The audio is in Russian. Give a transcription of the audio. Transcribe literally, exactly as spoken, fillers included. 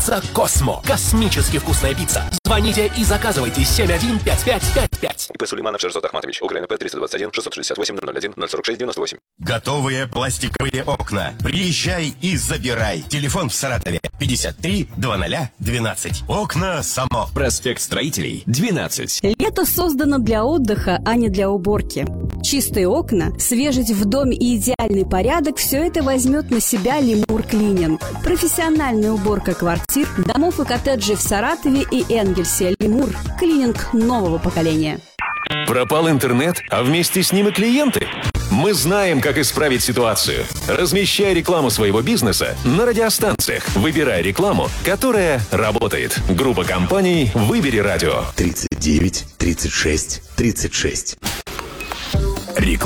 Пицца Космо. Космически вкусная пицца. Звоните и заказывайте семь один пять пять пять пять. И П. Сулейманов Шерзот Ахматович. Украина П. триста двадцать один шестьсот шестьдесят восемь ноль один ноль сорок шесть девяносто восемь. Готовые пластиковые окна. Приезжай и забирай. Телефон в Саратове пятьдесят три двадцать двенадцать. Окна Само. Проспект Строителей, двенадцать. Лето создано для отдыха, а не для уборки. Чистые окна, свежесть в доме и идеальный порядок – все это возьмет на себя Лемур Клининг. Профессиональная уборка квартир, домов и коттеджей в Саратове и Энгельсе. Лемур – клининг нового поколения. Пропал интернет, а вместе с ним и клиенты? Мы знаем, как исправить ситуацию. Размещай рекламу своего бизнеса на радиостанциях. Выбирай рекламу, которая работает. Группа компаний «Выбери радио». тридцать девять тридцать шесть тридцать шесть. Реклама.